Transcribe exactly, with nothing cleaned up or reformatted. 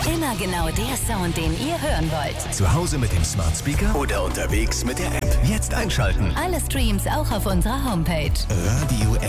Immer genau der Sound, den ihr hören wollt. Zu Hause mit dem Smart Speaker oder unterwegs mit der App. Jetzt einschalten. Alle Streams auch auf unserer Homepage. Radio